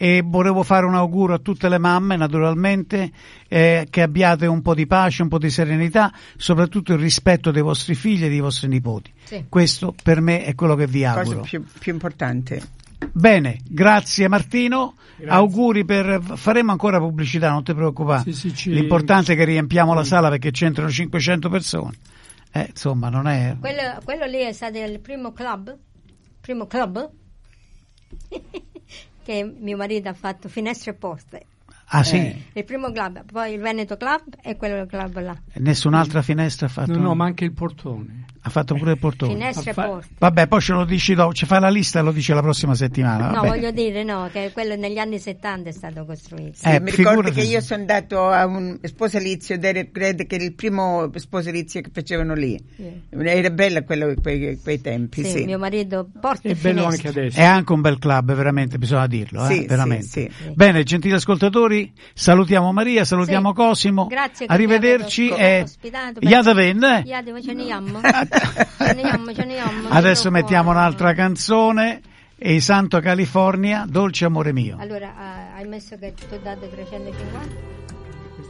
e volevo fare un augurio a tutte le mamme, naturalmente, che abbiate un po' di pace, un po' di serenità, soprattutto il rispetto dei vostri figli e dei vostri nipoti. Sì. Questo per me è quello che vi auguro. Cosa più importante. Bene, grazie Martino, Grazie. auguri faremo ancora pubblicità, non ti preoccupare. Sì, L'importante è che riempiamo la sala perché c'entrano 500 persone. Insomma, non è... Quello lì è stato il primo club che mio marito ha fatto, Finestre e Porte. Ah sì? Il primo club, poi il Veneto Club e quello club là. Nessun'altra finestra ha fatto? No, ma anche il portone. Ha fatto pure il portone. Finestre e Porte. Vabbè, poi ce lo dici dopo, ci fai la lista e lo dici la prossima settimana. No, vabbè. voglio dire che quello negli anni 70 è stato costruito. Sì, mi ricordo figurati. che io sono andato a un sposalizio credo che era il primo sposalizio che facevano lì. Era bella quei tempi, sì. Mio marito porta È e bello finestre. anche adesso. È anche un bel club, veramente, bisogna dirlo, Sì, veramente. sì. Bene, gentili ascoltatori, salutiamo Maria, salutiamo Cosimo. Grazie che Arrivederci mi avete ospitato. Yadaven. Ce ne andiamo. Adesso mettiamo un'altra canzone e i Santo California, Dolce amore mio. Allora, hai messo che tu date 350?